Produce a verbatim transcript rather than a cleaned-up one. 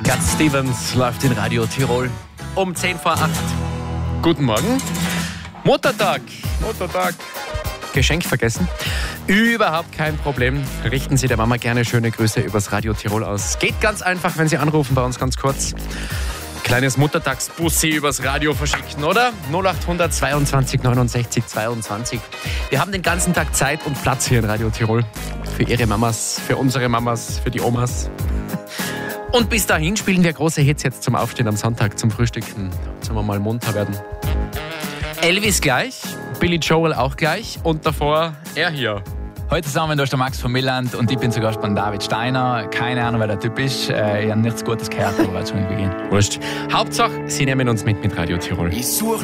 Cat Stevens läuft in Radio Tirol um zehn vor acht. Guten Morgen. Muttertag. Muttertag. Geschenk vergessen? Überhaupt kein Problem. Richten Sie der Mama gerne schöne Grüße übers Radio Tirol aus. Geht ganz einfach, wenn Sie anrufen bei uns ganz kurz. Kleines Muttertagsbussi übers Radio verschicken, oder? null acht hundert zweiundzwanzig neunundsechzig zweiundzwanzig. Wir haben den ganzen Tag Zeit und Platz hier in Radio Tirol. Für Ihre Mamas, für unsere Mamas, für die Omas. Und bis dahin spielen wir große Hits jetzt zum Aufstehen am Sonntag, zum Frühstücken. Sollen wir mal munter werden. Elvis gleich, Billy Joel auch gleich und davor er hier. Heute zusammen, da ist der Max von Milland und ich bin zu Gast bei David Steiner. Keine Ahnung, wer der Typ ist. Äh, ich habe nichts Gutes gehört, aber schon beginnen. Wurscht. Hauptsache, Sie nehmen uns mit mit Radio Tirol. Ich such